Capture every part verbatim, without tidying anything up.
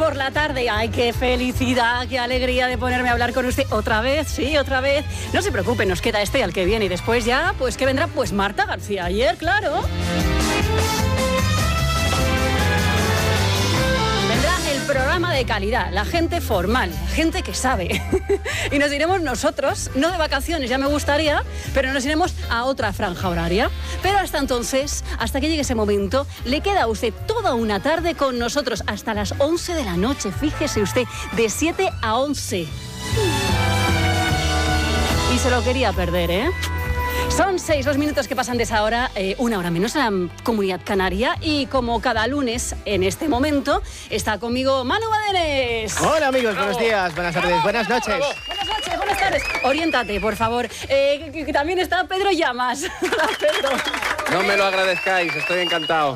por la tarde. ¡Ay, qué felicidad, qué alegría de ponerme a hablar con usted! ¿Otra vez? Sí, otra vez. No se preocupe, nos queda este al que viene y después ya, pues, ¿qué vendrá? Pues Marta García Ayer, claro. Programa de calidad, la gente formal, gente que sabe. Y nos iremos nosotros, no de vacaciones, ya me gustaría, pero nos iremos a otra franja horaria. Pero hasta entonces, hasta que llegue ese momento, le queda a usted toda una tarde con nosotros, hasta las once de la noche, fíjese usted, de siete a once. Y se lo quería perder, ¿eh? Son seis los minutos que pasan de esa hora, eh, una hora menos en la Comunidad Canaria. Y como cada lunes, en este momento, está conmigo Manu Badenes. Hola amigos, buenos días, buenas tardes, ¡Bravo, buenas bravo, noches. bravo! Buenas noches, buenas tardes. Oriéntate, por favor. Eh, que, que también está Pedro Llamas. Hola, Pedro. No me lo agradezcáis, estoy encantado.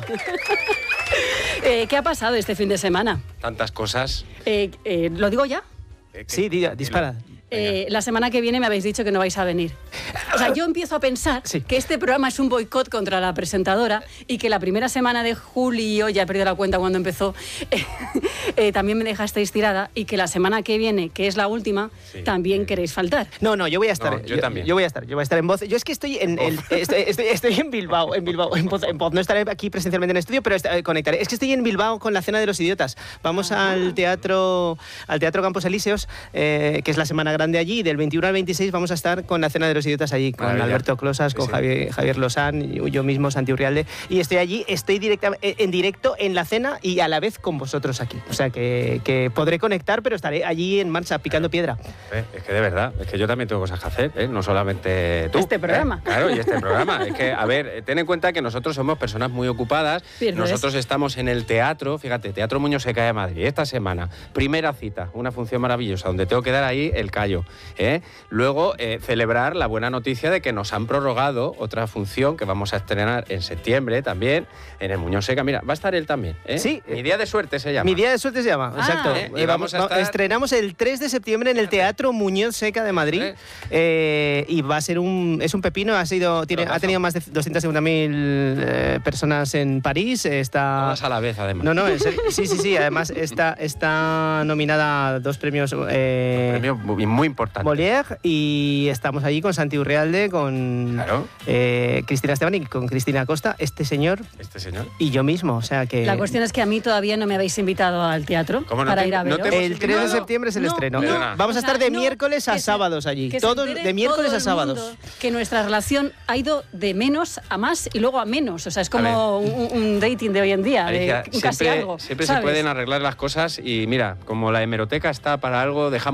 Eh, ¿Qué ha pasado este fin de semana? Tantas cosas. Eh, eh, ¿Lo digo ya? Sí, diga, dispara. Eh, la semana que viene me habéis dicho que no vais a venir. O sea, yo empiezo a pensar sí. que este programa es un boicot contra la presentadora y que la primera semana de julio, ya he perdido la cuenta cuando empezó, eh, eh, también me dejasteis tirada y que la semana que viene, que es la última, sí, también sí. queréis faltar. No, no, yo voy a estar. No, yo, yo también. Yo voy a estar, yo voy a estar en voz. Yo es que estoy en el, estoy, estoy, estoy en Bilbao, en Bilbao, en voz, en voz. No estaré aquí presencialmente en el estudio, pero estaré, conectaré. Es que estoy en Bilbao con la Cena de los Idiotas. Vamos ah. al teatro, al Teatro Campos Elíseos, eh, que es la semana grande allí, del veintiuno al veintiséis vamos a estar con la Cena de los Idiotas allí, con Maravilla. Alberto Closas, con sí, sí. Javier, Javier Lozán, y yo mismo, Santi Urrialde, y estoy allí, estoy directa, en directo en la cena y a la vez con vosotros aquí. O sea que, que podré conectar, pero estaré allí en marcha, picando piedra. Eh, es que de verdad, es que yo también tengo cosas que hacer, ¿eh? No solamente tú. Este programa. ¿eh? Claro, y este programa. Es que, a ver, ten en cuenta que nosotros somos personas muy ocupadas. Pierdes. Nosotros estamos en el teatro, fíjate, Teatro Muñoz Seca de Madrid, esta semana, primera cita, una función maravillosa, donde tengo que dar ahí el callo. ¿eh? Luego, eh, celebrar la buena noticia de que nos han prorrogado otra función que vamos a estrenar en septiembre también, en el Muñoz Seca. Mira, va a estar él también. ¿eh? Sí. Mi día de suerte se llama. Mi día de suerte se llama, ah, exacto. ¿eh? Y vamos a estar... Estrenamos el tres de septiembre en el Teatro Muñoz Seca de Madrid. ¿Eh? Eh, y va a ser un... Es un pepino, ha, sido, tiene, ha tenido más de doscientas cincuenta mil eh, personas en París. Está... Todas a la vez, además. No, no, en serio, sí, sí, sí. Además está, está nominada a dos premios... Eh, premios muy, muy importantes. Molière, y estamos allí con Santi Urrialde, con claro. eh, Cristina Esteban y con Cristina Acosta, este señor, este señor y yo mismo, o sea que... La cuestión es que a mí todavía no me habéis invitado al teatro ¿Cómo no para te, ir a veros. No el tres de septiembre es el no, estreno. No, Vamos a estar o sea, de no, miércoles a sábados se, allí, todos de miércoles a sábados. Que nuestra relación ha ido de menos a más y luego a menos, o sea, es como un, un dating de hoy en día, Alicia, de casi siempre, algo. Siempre ¿sabes? Se pueden arreglar las cosas y mira, como la hemeroteca está para algo, dejamos